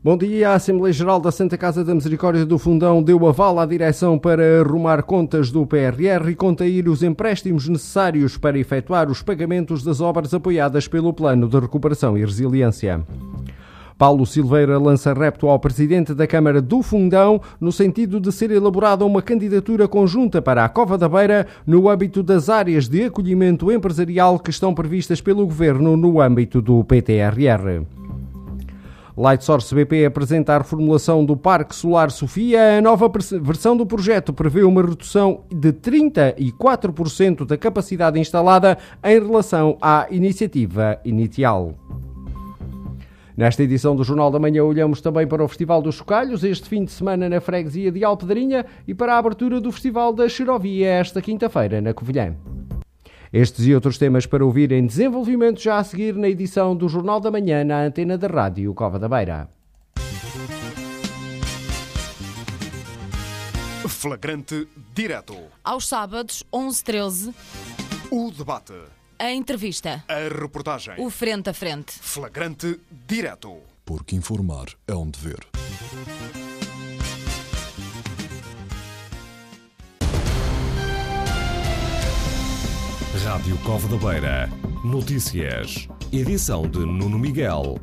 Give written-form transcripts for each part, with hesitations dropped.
Bom dia. A Assembleia Geral da Santa Casa da Misericórdia do Fundão deu aval à direção para arrumar contas do PRR e contrair os empréstimos necessários para efetuar os pagamentos das obras apoiadas pelo Plano de Recuperação e Resiliência. Paulo Silveira lança repto ao Presidente da Câmara do Fundão no sentido de ser elaborada uma candidatura conjunta para a Cova da Beira no âmbito das áreas de acolhimento empresarial que estão previstas pelo Governo no âmbito do PTRR. Lightsource BP apresenta a reformulação do Parque Solar Sofia. A nova versão do projeto prevê uma redução de 34% da capacidade instalada em relação à iniciativa inicial. Nesta edição do Jornal da Manhã olhamos também para o Festival dos Chocalhos, este fim de semana na freguesia de Alpedrinha, e para a abertura do Festival da Xerovia esta quinta-feira na Covilhã. Estes e outros temas para ouvir em desenvolvimento já a seguir na edição do Jornal da Manhã na antena da Rádio Cova da Beira. Flagrante direto. Aos sábados, 11h13. O debate. A entrevista. A reportagem. O frente a frente. Flagrante direto. Porque informar é um dever. Rádio Cova da Beira. Notícias. Edição de Nuno Miguel.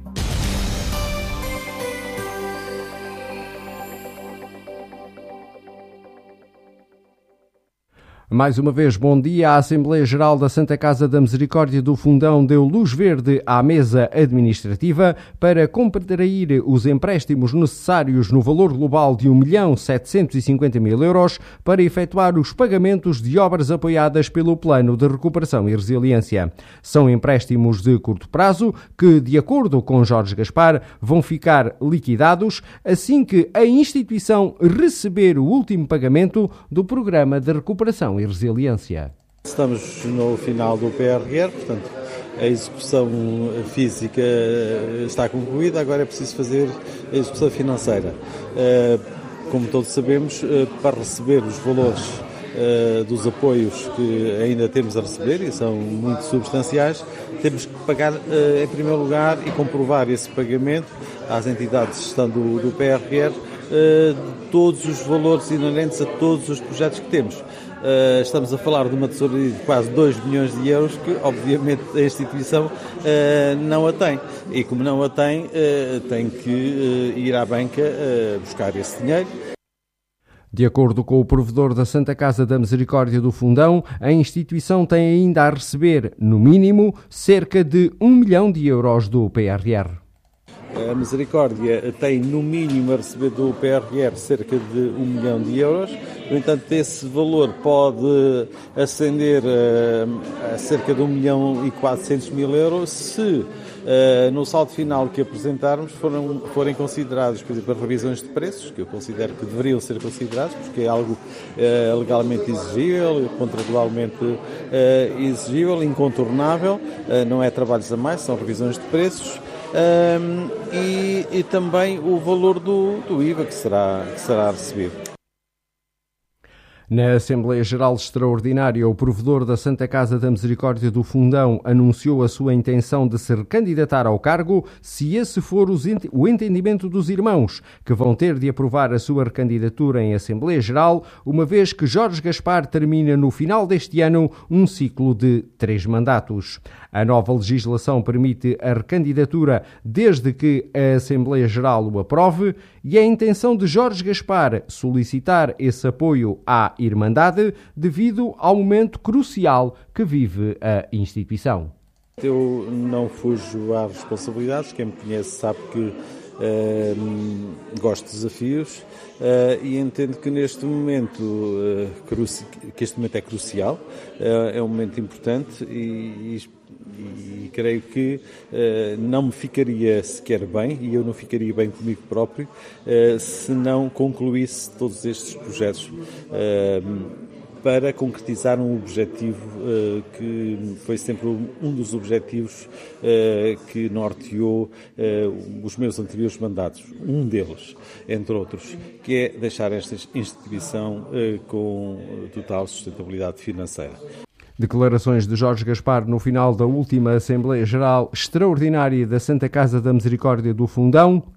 Mais uma vez, bom dia. A Assembleia Geral da Santa Casa da Misericórdia do Fundão deu luz verde à mesa administrativa para contrair os empréstimos necessários no valor global de 1.750.000 euros para efetuar os pagamentos de obras apoiadas pelo Plano de Recuperação e Resiliência. São empréstimos de curto prazo que, de acordo com Jorge Gaspar, vão ficar liquidados assim que a instituição receber o último pagamento do Programa de Recuperação e Resiliência. Estamos no final do PRR, portanto a execução física está concluída, agora é preciso fazer a execução financeira. Como todos sabemos, para receber os valores dos apoios que ainda temos a receber, e são muito substanciais, temos que pagar em primeiro lugar e comprovar esse pagamento às entidades de gestão do PRR, todos os valores inerentes a todos os projetos que temos. Estamos a falar de uma tesouraria de quase 2 milhões de euros que, obviamente, a instituição não a tem. E como não a tem, tem que ir à banca buscar esse dinheiro. De acordo com o provedor da Santa Casa da Misericórdia do Fundão, a instituição tem ainda a receber, no mínimo, cerca de 1 milhão de euros do PRR. A Misericórdia tem, no mínimo, a receber do PRR cerca de 1 milhão de euros. No entanto, esse valor pode ascender a cerca de 1.400.000 euros se, no saldo final que apresentarmos, forem considerados, por exemplo, as revisões de preços, que eu considero que deveriam ser considerados, porque é algo legalmente exigível, contratualmente exigível, incontornável, não é trabalhos a mais, são revisões de preços. E também o valor do IVA que será recebido. Na Assembleia Geral Extraordinária, o provedor da Santa Casa da Misericórdia do Fundão anunciou a sua intenção de se recandidatar ao cargo se esse for o entendimento dos irmãos, que vão ter de aprovar a sua recandidatura em Assembleia Geral, uma vez que Jorge Gaspar termina no final deste ano um ciclo de 3 mandatos. A nova legislação permite a recandidatura desde que a Assembleia Geral o aprove e a intenção de Jorge Gaspar solicitar esse apoio à Irmandade devido ao momento crucial que vive a instituição. Eu não fujo às responsabilidades, quem me conhece sabe que gosto de desafios e entendo que neste momento, que este momento é crucial, é um momento importante e creio que não me ficaria sequer bem, e eu não ficaria bem comigo próprio, se não concluísse todos estes projetos para concretizar um objetivo que foi sempre um dos objetivos que norteou os meus anteriores mandatos, um deles, entre outros, que é deixar esta instituição com total sustentabilidade financeira. Declarações de Jorge Gaspar no final da última Assembleia Geral Extraordinária da Santa Casa da Misericórdia do Fundão,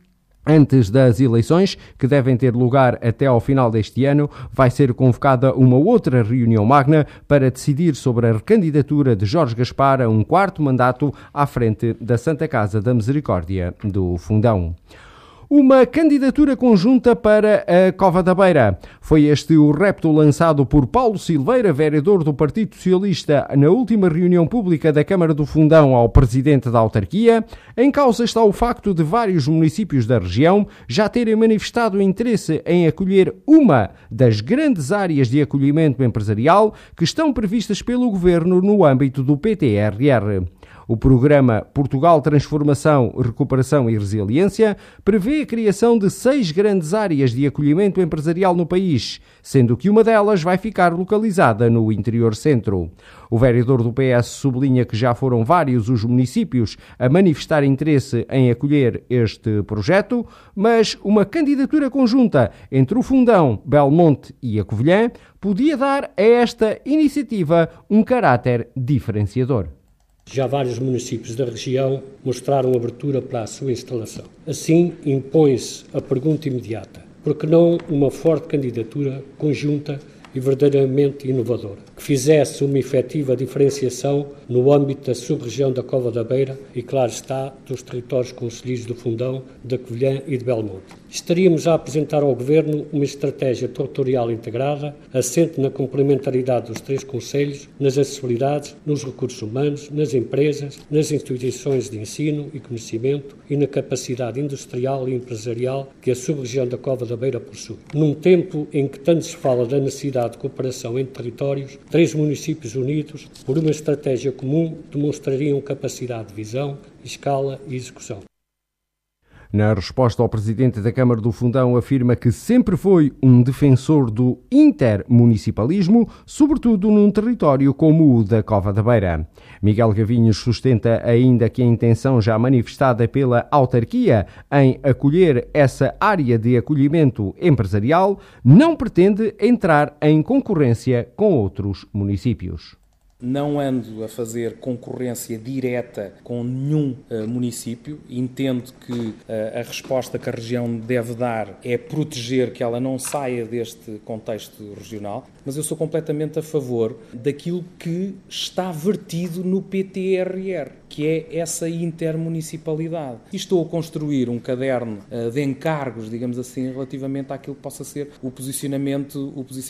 Antes das eleições, que devem ter lugar até ao final deste ano, vai ser convocada uma outra reunião magna para decidir sobre a recandidatura de Jorge Gaspar a um quarto mandato à frente da Santa Casa da Misericórdia do Fundão. Uma candidatura conjunta para a Cova da Beira. Foi este o repto lançado por Paulo Silveira, vereador do Partido Socialista, na última reunião pública da Câmara do Fundão ao presidente da autarquia. Em causa está o facto de vários municípios da região já terem manifestado interesse em acolher uma das grandes áreas de acolhimento empresarial que estão previstas pelo Governo no âmbito do PTRR. O programa Portugal Transformação, Recuperação e Resiliência prevê a criação de 6 grandes áreas de acolhimento empresarial no país, sendo que uma delas vai ficar localizada no interior centro. O vereador do PS sublinha que já foram vários os municípios a manifestar interesse em acolher este projeto, mas uma candidatura conjunta entre o Fundão, Belmonte e a Covilhã podia dar a esta iniciativa um caráter diferenciador. Já vários municípios da região mostraram abertura para a sua instalação. Assim, impõe-se a pergunta imediata: por que não uma forte candidatura conjunta e verdadeiramente inovadora, que fizesse uma efetiva diferenciação no âmbito da sub-região da Cova da Beira e, claro está, dos territórios concelhos do Fundão, da Covilhã e de Belmonte. Estaríamos a apresentar ao Governo uma estratégia territorial integrada, assente na complementaridade dos 3 concelhos, nas acessibilidades, nos recursos humanos, nas empresas, nas instituições de ensino e conhecimento e na capacidade industrial e empresarial que a sub-região da Cova da Beira possui. Num tempo em que tanto se fala da necessidade de cooperação entre territórios, 3 municípios unidos por uma estratégia comum demonstrariam capacidade de visão, escala e execução. Na resposta, ao presidente da Câmara do Fundão afirma que sempre foi um defensor do intermunicipalismo, sobretudo num território como o da Cova da Beira. Miguel Gavinhos sustenta ainda que a intenção já manifestada pela autarquia em acolher essa área de acolhimento empresarial não pretende entrar em concorrência com outros municípios. Não ando a fazer concorrência direta com nenhum município. Entendo que a resposta que a região deve dar é proteger que ela não saia deste contexto regional, mas eu sou completamente a favor daquilo que está vertido no PTRR, que é essa intermunicipalidade. E estou a construir um caderno de encargos, digamos assim, relativamente àquilo que possa ser o posicionamento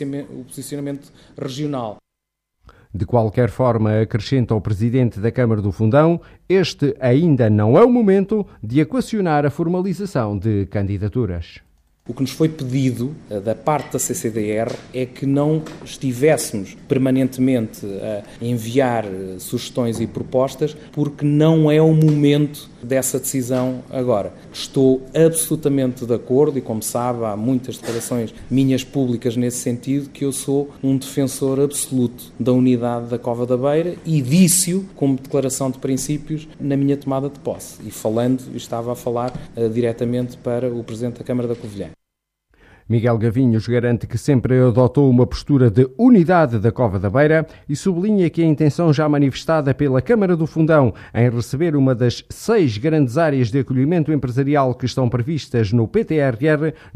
regional. De qualquer forma, acrescenta o presidente da Câmara do Fundão, este ainda não é o momento de equacionar a formalização de candidaturas. O que nos foi pedido da parte da CCDR é que não estivéssemos permanentemente a enviar sugestões e propostas, porque não é o momento dessa decisão agora. Estou absolutamente de acordo e, como sabe, há muitas declarações minhas públicas nesse sentido, que eu sou um defensor absoluto da unidade da Cova da Beira e disse-o como declaração de princípios na minha tomada de posse. E estava a falar diretamente para o Presidente da Câmara da Covilhã. Miguel Gavinhos garante que sempre adotou uma postura de unidade da Cova da Beira e sublinha que a intenção já manifestada pela Câmara do Fundão em receber uma das 6 grandes áreas de acolhimento empresarial que estão previstas no PTRR